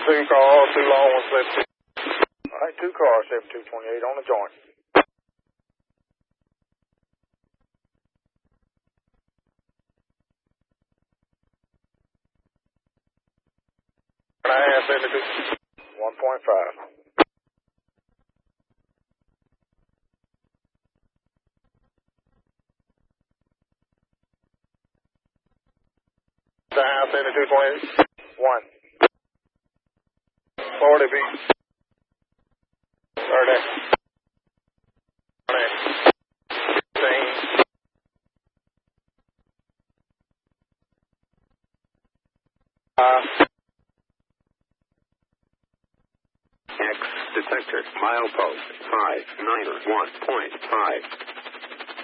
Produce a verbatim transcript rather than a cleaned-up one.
Two cars, two long ones, seven two. All right, two cars, seven two twenty-eight on the joint. And a half, seventy-two. one point five. The half, seventy-two twenty-eight. One. forty feet. thirty. twenty. fifteen. Uh, X detector milepost five nine one point five.